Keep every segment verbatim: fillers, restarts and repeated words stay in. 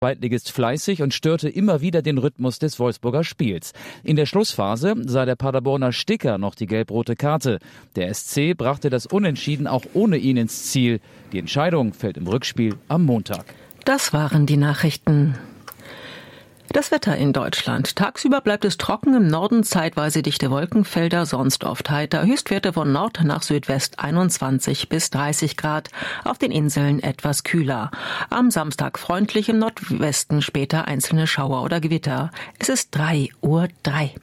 Zweitligist fleißig und störte immer wieder den Rhythmus des Wolfsburger Spiels. In der Schlussphase sah der Paderborner Sticker noch die gelb-rote Karte. Der S C brachte das Unentschieden auch ohne ihn ins Ziel. Die Entscheidung fällt im Rückspiel am Montag. Das waren die Nachrichten. Das Wetter in Deutschland. Tagsüber bleibt es trocken, im Norden zeitweise dichte Wolkenfelder, sonst oft heiter. Höchstwerte von Nord nach Südwest einundzwanzig bis dreißig Grad, auf den Inseln etwas kühler. Am Samstag freundlich, im Nordwesten später einzelne Schauer oder Gewitter. Es ist drei Uhr drei.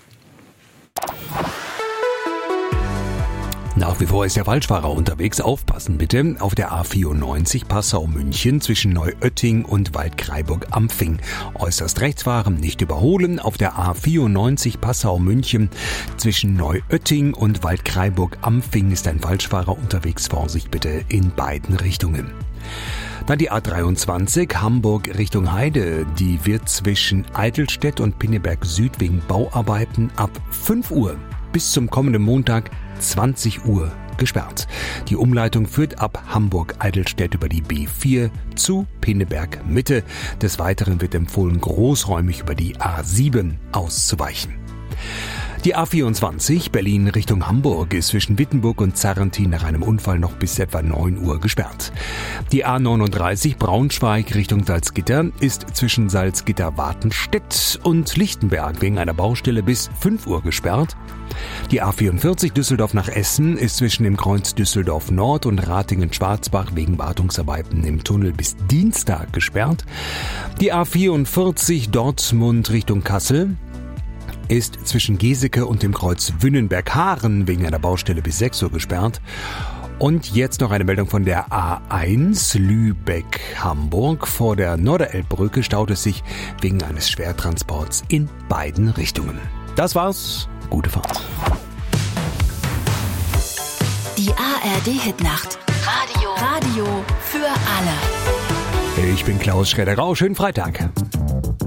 Nach wie vor ist der Falschfahrer unterwegs. Aufpassen bitte. Auf der A vierundneunzig Passau-München zwischen Neuötting und Waldkraiburg-Ampfing. Äußerst rechts fahren, nicht überholen. Auf der A vierundneunzig Passau-München zwischen Neuötting und Waldkraiburg-Ampfing ist ein Falschfahrer unterwegs. Vorsicht bitte in beiden Richtungen. Dann die A dreiundzwanzig Hamburg Richtung Heide. Die wird zwischen Eidelstedt und Pinneberg Süd wegen Bauarbeiten ab fünf Uhr bis zum kommenden Montag zwanzig Uhr gesperrt. Die Umleitung führt ab Hamburg-Eidelstedt über die B vier zu Pinneberg Mitte. Des Weiteren wird empfohlen, großräumig über die A sieben auszuweichen. Die A vierundzwanzig Berlin Richtung Hamburg ist zwischen Wittenburg und Zarrentin nach einem Unfall noch bis etwa neun Uhr gesperrt. Die A neununddreißig Braunschweig Richtung Salzgitter ist zwischen Salzgitter-Watenstedt und Lichtenberg wegen einer Baustelle bis fünf Uhr gesperrt. Die A vierundvierzig Düsseldorf nach Essen ist zwischen dem Kreuz Düsseldorf Nord und Ratingen-Schwarzbach wegen Wartungsarbeiten im Tunnel bis Dienstag gesperrt. Die A vierundvierzig Dortmund Richtung Kassel ist zwischen Geseke und dem Kreuz Wünnenberg-Haaren wegen einer Baustelle bis sechs Uhr gesperrt. Und jetzt noch eine Meldung von der A eins Lübeck-Hamburg. Vor der Norderelbbrücke staut es sich wegen eines Schwertransports in beiden Richtungen. Das war's. Gute Fahrt. Die A R D-Hitnacht. Radio. Radio für alle. Ich bin Klaus Schroeder-Rau. Schönen Freitag.